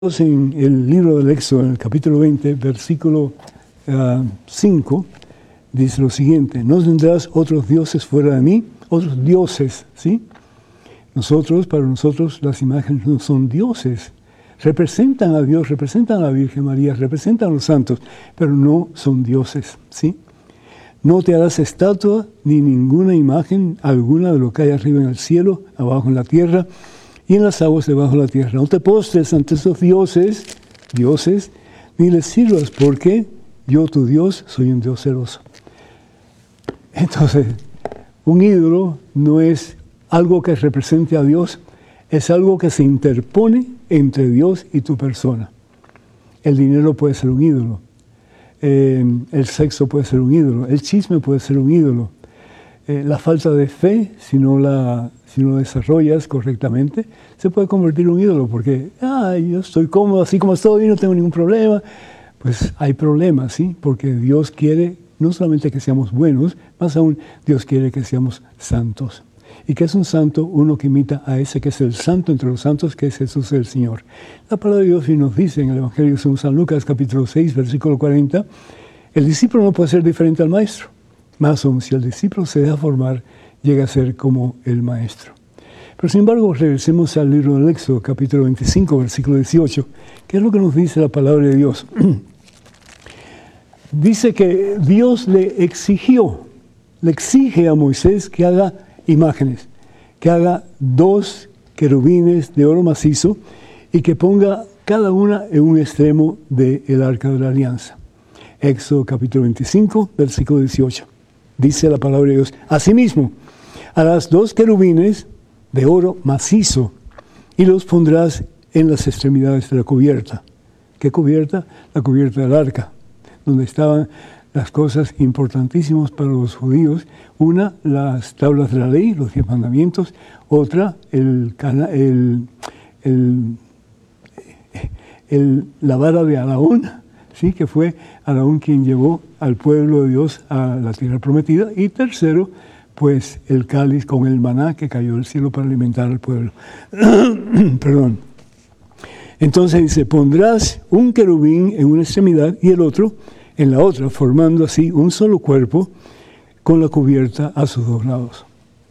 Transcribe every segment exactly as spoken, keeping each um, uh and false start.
En el libro del Éxodo, en el capítulo veinte, versículo uh, cinco, dice lo siguiente: no tendrás otros dioses fuera de mí, otros dioses, ¿sí? Nosotros, para nosotros, las imágenes no son dioses. Representan a Dios, representan a la Virgen María, representan a los santos, pero no son dioses, ¿sí? No te harás estatua ni ninguna imagen alguna de lo que hay arriba en el cielo, abajo en la tierra, y en las aguas debajo de la tierra. No te postres ante esos dioses, dioses, ni les sirvas, porque yo, tu Dios, soy un Dios celoso. Entonces, un ídolo no es algo que represente a Dios, es algo que se interpone entre Dios y tu persona. El dinero puede ser un ídolo, eh, el sexo puede ser un ídolo, el chisme puede ser un ídolo, eh, la falta de fe, si no la... si no lo desarrollas correctamente, se puede convertir en un ídolo, porque ah, yo estoy cómodo así como estoy, no tengo ningún problema. Pues hay problemas, ¿sí? Porque Dios quiere no solamente que seamos buenos, más aún Dios quiere que seamos santos. ¿Y qué es un santo? Uno que imita a ese que es el santo entre los santos, que es Jesús el Señor. La palabra de Dios nos dice en el Evangelio según San Lucas, capítulo seis, versículo cuarenta, el discípulo no puede ser diferente al maestro, más aún si el discípulo se deja formar, llega a ser como el maestro. Pero sin embargo, regresemos al libro del Éxodo, capítulo veinticinco, versículo dieciocho, que es lo que nos dice la palabra de Dios. Dice que Dios le exigió, le exige a Moisés que haga imágenes, que haga dos querubines de oro macizo y que ponga cada una en un extremo del arca de la alianza. Éxodo, capítulo veinticinco, versículo dieciocho. Dice la palabra de Dios: asimismo, harás dos querubines de oro macizo y los pondrás en las extremidades de la cubierta. ¿Qué cubierta? La cubierta del arca, donde estaban las cosas importantísimas para los judíos. Una, las tablas de la ley, los diez mandamientos. Otra, el, el, el, el, la vara de Aarón, ¿sí? Que fue Aarón quien llevó al pueblo de Dios a la tierra prometida. Y tercero, pues el cáliz con el maná que cayó del cielo para alimentar al pueblo. Perdón. Entonces dice: pondrás un querubín en una extremidad y el otro en la otra, formando así un solo cuerpo con la cubierta a sus dos lados.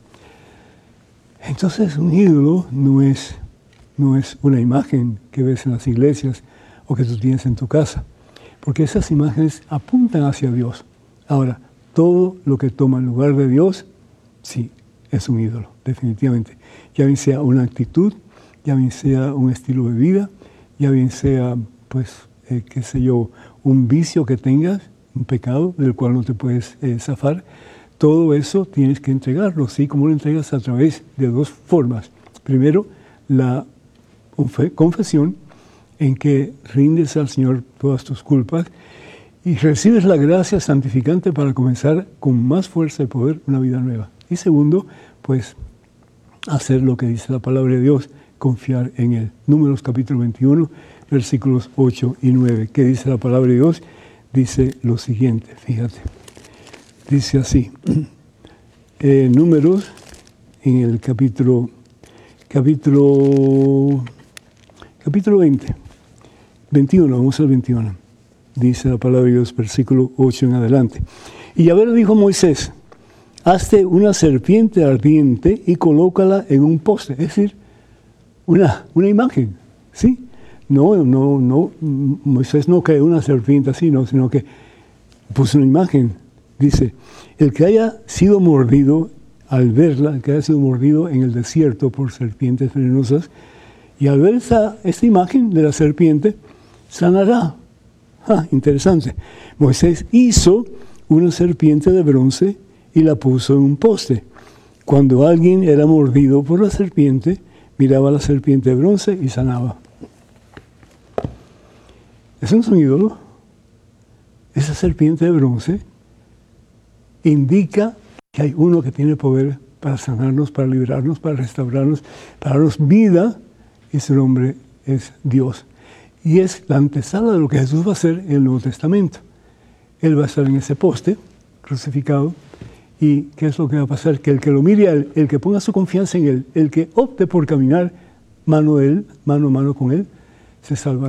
Entonces un ídolo no es, no es una imagen que ves en las iglesias o que tú tienes en tu casa, porque esas imágenes apuntan hacia Dios. Ahora, todo lo que toma el lugar de Dios, sí, es un ídolo, definitivamente. Ya bien sea una actitud, ya bien sea un estilo de vida, ya bien sea, pues, eh, qué sé yo, un vicio que tengas, un pecado del cual no te puedes eh, zafar. Todo eso tienes que entregarlo, ¿sí? ¿Cómo lo entregas? A través de dos formas. Primero, la confesión, en que rindes al Señor todas tus culpas y recibes la gracia santificante para comenzar con más fuerza y poder una vida nueva. Y segundo, pues, hacer lo que dice la palabra de Dios, confiar en Él. Números capítulo veintiuno, versículos ocho y nueve. ¿Qué dice la palabra de Dios? Dice lo siguiente, fíjate. Dice así, eh, Números, en el capítulo, capítulo, capítulo veinte, veintiuno, vamos al veintiuno. Dice la palabra de Dios, versículo ocho en adelante. Y Yahvé le dijo a Moisés: hazte una serpiente ardiente y colócala en un poste. Es decir, una, una imagen, ¿sí? No, no, no, Moisés no creó una serpiente así, no, sino que puso una imagen. Dice: el que haya sido mordido al verla, el que haya sido mordido en el desierto por serpientes venenosas, y al ver esa, esta imagen de la serpiente, sanará. Ah, interesante. Moisés hizo una serpiente de bronce y la puso en un poste. Cuando alguien era mordido por la serpiente, miraba a la serpiente de bronce y sanaba. ¿Eso no es un ídolo? Esa serpiente de bronce indica que hay uno que tiene poder para sanarnos, para liberarnos, para restaurarnos, para darnos vida, y ese nombre es Dios. Y es la antesala de lo que Jesús va a hacer en el Nuevo Testamento. Él va a estar en ese poste, crucificado, y ¿qué es lo que va a pasar? Que el que lo mire a él, el que ponga su confianza en Él, el que opte por caminar mano a Él, mano a mano con Él, se salvará.